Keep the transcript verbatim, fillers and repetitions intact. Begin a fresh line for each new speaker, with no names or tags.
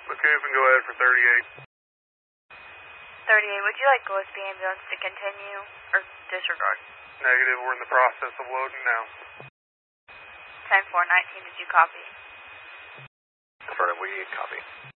McCoopin, go ahead for thirty-eight.
thirty-eight, would you like Gillespie ambulance to continue or disregard?
Negative, we're in the process of loading now.
ten four nineteen, did you copy?
Affirmative, we copy.